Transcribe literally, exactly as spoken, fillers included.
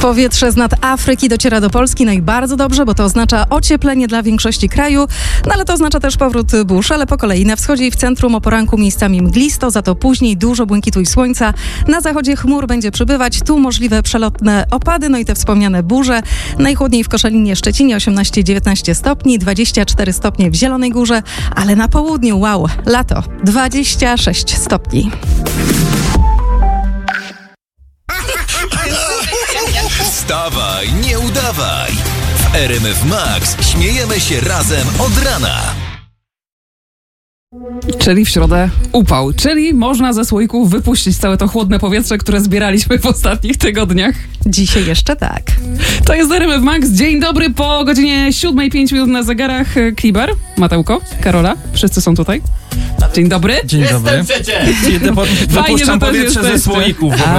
Powietrze z nad Afryki dociera do Polski, no i bardzo dobrze, bo to oznacza ocieplenie dla większości kraju, no ale to oznacza też powrót burz, ale po kolei. Na wschodzie i w centrum o poranku miejscami mglisto, za to później dużo błękitu i słońca. Na zachodzie chmur będzie przybywać, tu możliwe przelotne opady, no i te wspomniane burze. Najchłodniej w Koszalinie, Szczecinie osiemnaście dziewiętnaście stopni, dwadzieścia cztery stopnie w Zielonej Górze, ale na południu, wow, lato, dwadzieścia sześć stopni. Wstawaj, nie udawaj! W R M F Max śmiejemy się razem od rana. Czyli w środę upał, czyli można ze słoików wypuścić całe to chłodne powietrze, które zbieraliśmy w ostatnich tygodniach. Dzisiaj jeszcze tak. To jest R M F Max. Dzień dobry po godzinie siódmej pięć minut na zegarach. Kliber, Matełko, Karola, wszyscy są tutaj. Dzień dobry. Dzień dobry. Jestem przecież! Wypuszczam że też powietrze ze jesteście. słoików.